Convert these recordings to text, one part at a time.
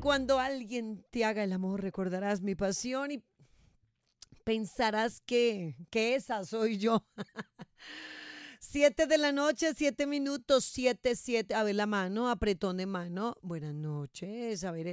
cuando alguien te haga el amor, recordarás mi pasión y pensarás que esa soy yo. 7 de la noche, 7 minutos, 7. A ver la mano, apretón de mano. Buenas noches. A ver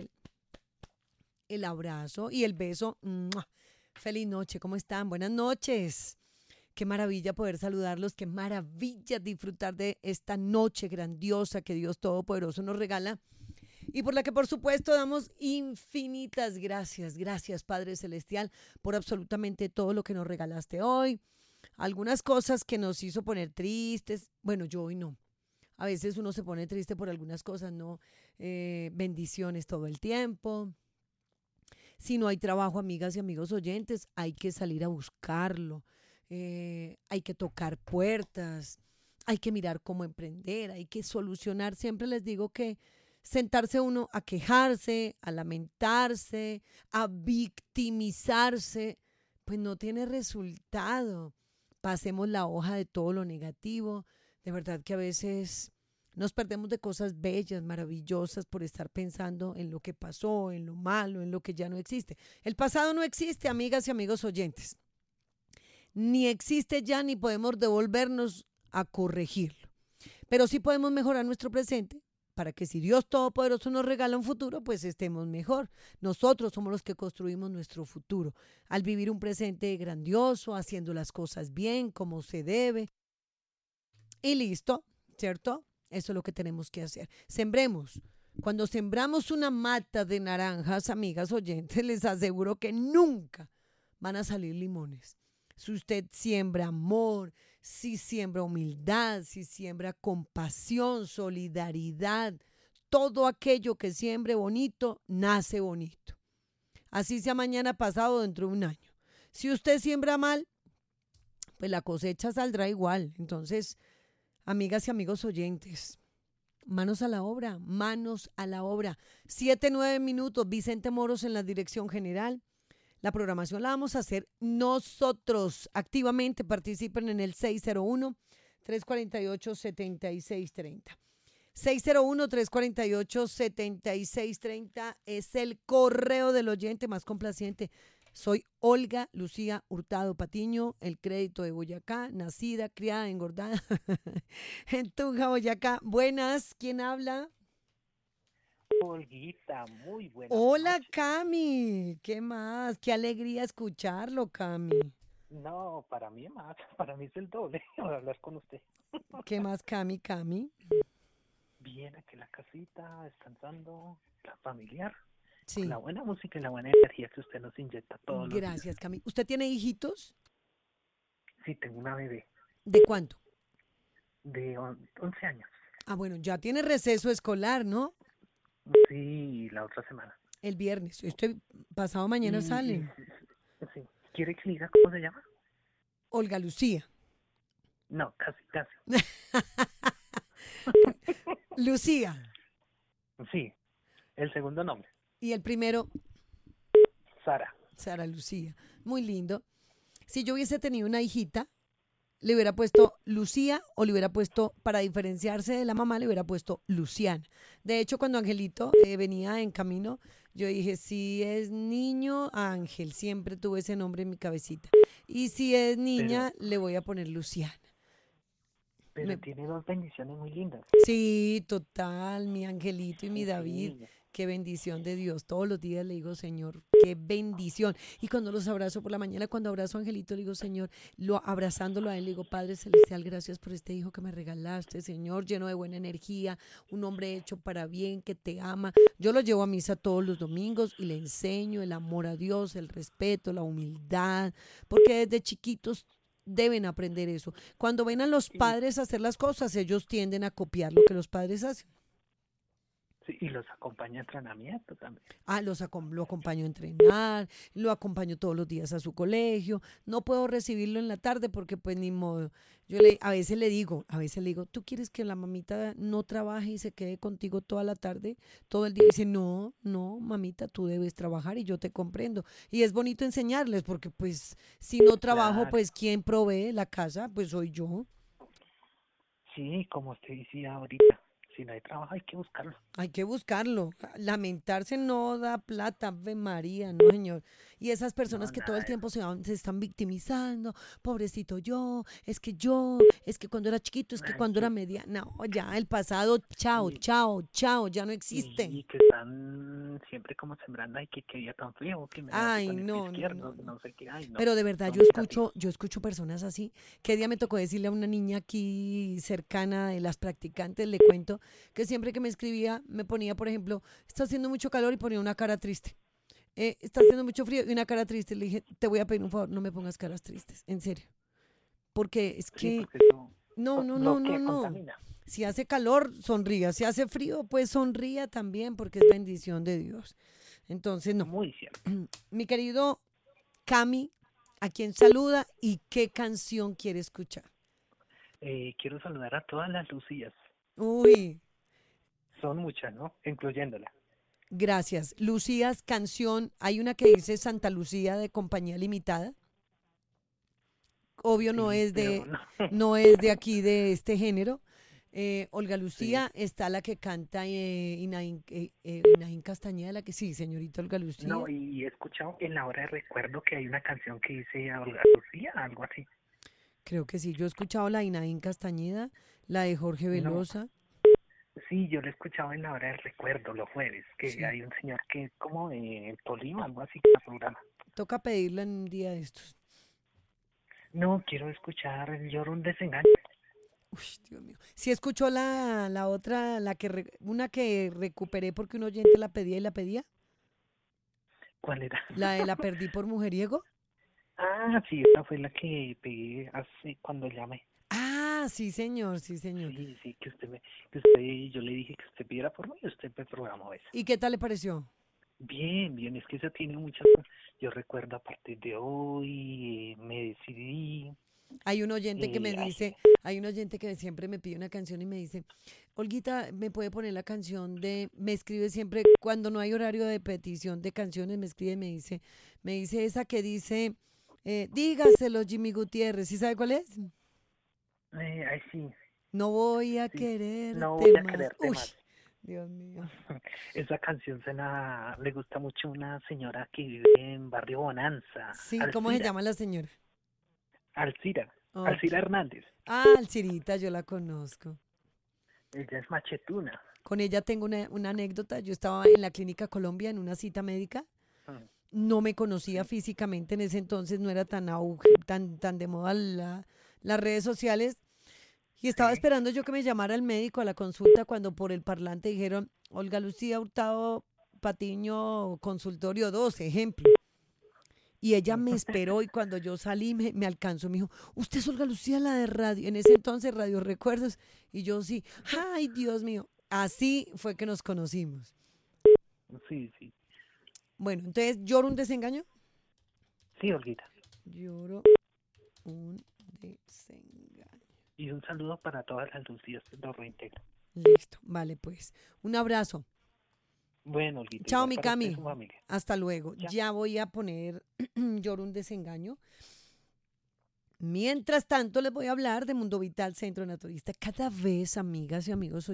el abrazo y el beso. ¡Mua! Feliz noche, ¿cómo están? Buenas noches. Qué maravilla poder saludarlos, qué maravilla disfrutar de esta noche grandiosa que Dios Todopoderoso nos regala y por la que por supuesto damos infinitas gracias. Gracias Padre Celestial por absolutamente todo lo que nos regalaste hoy. Algunas cosas que nos hizo poner tristes, bueno, yo hoy no. A veces uno se pone triste por algunas cosas, ¿no? Bendiciones todo el tiempo. Si no hay trabajo, amigas y amigos oyentes, hay que salir a buscarlo. Hay que tocar puertas, hay que mirar cómo emprender, hay que solucionar. Siempre les digo que sentarse uno a quejarse, a lamentarse, a victimizarse, pues no tiene resultado. Pasemos la hoja de todo lo negativo. De verdad que a veces nos perdemos de cosas bellas, maravillosas por estar pensando en lo que pasó, en lo malo, en lo que ya no existe. El pasado no existe, amigas y amigos oyentes. Ni existe ya ni podemos devolvernos a corregirlo. Pero sí podemos mejorar nuestro presente para que si Dios Todopoderoso nos regala un futuro, pues estemos mejor. Nosotros somos los que construimos nuestro futuro al vivir un presente grandioso, haciendo las cosas bien, como se debe. Y listo, ¿cierto? Eso es lo que tenemos que hacer. Sembremos. Cuando sembramos una mata de naranjas, amigas oyentes, les aseguro que nunca van a salir limones. Si usted siembra amor, si siembra humildad, si siembra compasión, solidaridad, todo aquello que siembre bonito, nace bonito. Así sea mañana, pasado, dentro de un año. Si usted siembra mal, pues la cosecha saldrá igual. Entonces, amigas y amigos oyentes, manos a la obra, manos a la obra. 7, 9 minutos, Vicente Moros en la dirección general. La programación la vamos a hacer nosotros. Activamente participen en el 601-348-7630. 601-348-7630 es el correo del oyente más complaciente. Soy Olga Lucía Hurtado Patiño, el crédito de Boyacá, nacida, criada, engordada en Tunja, Boyacá. Buenas, ¿quién habla? Olguita, muy buenas Hola, noches. Cami. ¿Qué más? Qué alegría escucharlo, Cami. No, para mí más, para mí es el doble hablar con usted. ¿Qué más, Cami, Cami? Bien, aquí en la casita, descansando, la familiar, con la Sí, buena música y la buena energía que usted nos inyecta todos los días. gracias, Cami. ¿Usted tiene hijitos? Sí, tengo una bebé ¿De cuánto? de 11 años. Ah, bueno, ya tiene receso escolar, ¿no? Sí, la otra semana. El viernes. Pasado mañana Y salen. sí, ¿quiere que le diga cómo se llama? Olga Lucía. No, casi, casi. Lucía. Sí, el segundo nombre, Y el primero, Sara. Sara Lucía. Muy lindo. Si yo hubiese tenido una hijita, le hubiera puesto Lucía o le hubiera puesto, para diferenciarse de la mamá, le hubiera puesto Luciana. De hecho, cuando Angelito venía en camino, yo dije, si es niño, Ángel, siempre tuve ese nombre en mi cabecita. Y si es Pero, niña, le voy a poner Luciana. pero Me- tiene dos bendiciones muy lindas. Sí, total, mi Angelito y mi David. Sí, Qué bendición de Dios. Todos los días le digo, Señor, qué bendición. Y cuando los abrazo por la mañana, cuando abrazo a Angelito, le digo, Señor, abrazándolo a él, le digo, Padre Celestial, gracias por este hijo que me regalaste, Señor, lleno de buena energía, un hombre hecho para bien, que te ama. Yo lo llevo a misa todos los domingos y le enseño el amor a Dios, el respeto, la humildad, porque desde chiquitos deben aprender eso. Cuando ven a los y, padres hacer las cosas, ellos tienden a copiar lo que los padres hacen. sí, y los acompaña a entrenamiento también. Ah, lo acompaño a entrenar, lo acompaño todos los días a su colegio. No puedo recibirlo en la tarde porque pues ni modo. A veces le digo, ¿tú quieres que la mamita no trabaje y se quede contigo toda la tarde, todo el día? Y dice, no, no, mamita, tú debes trabajar y yo te comprendo. Y es bonito enseñarles porque pues si no trabajo, Claro, pues ¿quién provee la casa? Pues soy yo. sí, como usted decía ahorita, si no hay trabajo hay que buscarlo. Hay que buscarlo. Lamentarse no da plata, Ave María, no, señor. Y esas No, personas que todo nada el de eso. tiempo se están victimizando, pobrecito es que cuando era chiquito, es que Ay, cuando era que, media. No, ya el pasado, chao, y, chao, chao, ya no existe. y que están siempre como sembrando, ay, que día tan frío, que me levanto Ay, con el pie no, no, no, izquierdo, no. no sé qué, ay, no, Pero de verdad, son negativos. yo escucho personas así. ¿Qué día me tocó decirle a una niña aquí cercana de las practicantes? Le cuento que siempre que me escribía me ponía, por ejemplo, está haciendo mucho calor y ponía una cara triste. Está haciendo mucho frío y una cara triste. Le dije, te voy a pedir un favor, no me pongas caras tristes, en serio. Porque es Sí, que, porque eso no, no, no, no, bloquea, no. contamina. Si hace calor, sonría. Si hace frío, pues sonría también porque es bendición de Dios. Entonces, no. Muy cierto. Mi querido Cami, a quien saluda y qué canción quiere escuchar. Quiero saludar a todas las Lucías. Uy, Son muchas, ¿no? Incluyéndola. gracias. Lucías, canción. Hay una que dice Santa Lucía de Compañía Limitada. Obvio Sí, pero no. no es de aquí de este género. Olga Sí. Lucía está la que canta Inaín Castañeda, la que sí, señorita Olga No, Lucía. y he escuchado en la hora de recuerdo que hay una canción que dice a Olga Lucía, algo así. Creo que sí. Yo he escuchado la de Inaín Castañeda, la de Jorge No, Velosa. sí, yo lo he escuchado en la hora de recuerdo los jueves, que Sí. hay un señor que es como de Tolima, algo así, que programa. Toca pedirla en un día de estos. No, quiero escuchar el lloro un desengaño. Uy, Dios mío. Sí escuchó la otra, una que recuperé porque un oyente la pedía y la pedía. ¿Cuál era? La de La perdí por mujeriego. Ah, sí, esa fue la que pegué hace cuando llamé. Ah, sí, señor, sí, señor. Sí, sí, yo le dije que usted pidiera por mí y usted me programó esa. ¿Y qué tal le pareció? Bien, bien, es que esa tiene muchas, yo recuerdo a partir de hoy, me decidí, Hay un oyente que me ay, dice, hay un oyente que siempre me pide una canción y me dice, Olguita, ¿me puede poner la canción me escribe siempre, cuando no hay horario de petición de canciones, me escribe y me dice esa que dice, dígaselo Jimmy Gutiérrez, ¿sí sabe cuál es? ay, sí, No voy a sí, no voy quererte a más. quererte Uy, más. Dios mío. Esa canción le gusta mucho a una señora que vive en Barrio Bonanza, Sí, ¿cómo se Alcira, llama la señora? Alcira, Ok. Alcira Hernández. Ah, Alcirita, yo la conozco. Ella es machetuna. Con ella tengo una anécdota. Yo estaba en la Clínica Colombia en una cita médica. Mm, No me conocía sí, físicamente en ese entonces, no era tan auge, tan de moda las redes sociales. Y estaba sí. esperando yo que me llamara el médico a la consulta cuando por el parlante dijeron, Olga Lucía Hurtado Patiño, consultorio 2, ejemplo. Y ella me esperó y cuando yo salí me alcanzó, me dijo, usted es Olga Lucía, la de radio, en ese entonces Radio Recuerdos. Y yo sí, ay Dios mío, así fue que nos conocimos. Sí, sí, Bueno, entonces, ¿lloro un desengaño? sí, Olguita. Lloro un desengaño. Y un saludo para todas las Lucías, lo reintegro. Listo, vale pues. Un abrazo. Bueno, Olguita, Chao, igual mi para usted y Cami. su familia. Hasta luego. Ya. Ya voy a poner lloro un desengaño. Mientras tanto, les voy a hablar de Mundo Vital Centro Naturista. Cada vez, amigas y amigos,